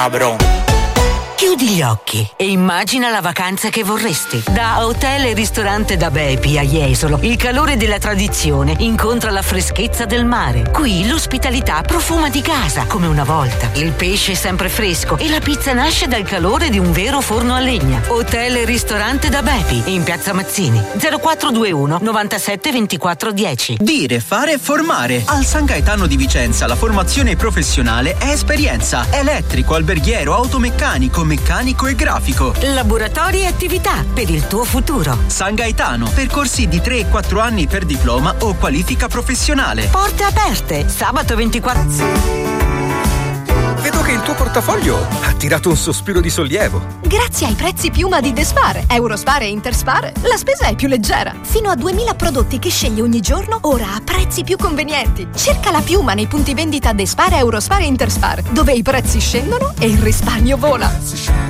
cabrón. Chiudi gli occhi e immagina la vacanza che vorresti. Da Hotel e Ristorante da Bepi a Jesolo, il calore della tradizione incontra la freschezza del mare. Qui l'ospitalità profuma di casa, come una volta. Il pesce è sempre fresco e la pizza nasce dal calore di un vero forno a legna. Hotel e Ristorante da Bepi, in Piazza Mazzini, 0421 97 24 10. Dire, fare, formare. Al San Gaetano di Vicenza la formazione professionale è esperienza. Elettrico, alberghiero, automeccanico, meccanico e grafico. Laboratori e attività per il tuo futuro. San Gaetano, percorsi di 3 e 4 anni per diploma o qualifica professionale. Porte aperte, sabato 24. Vedo che il tuo portafoglio ha tirato un sospiro di sollievo. Grazie ai prezzi Piuma di Despare, Eurospare e Interspare, la spesa è più leggera. Fino a 2000 prodotti che scegli ogni giorno, ora a prezzi più convenienti. Cerca la Piuma nei punti vendita Despare, Eurospare e Interspare, dove i prezzi scendono e il risparmio vola.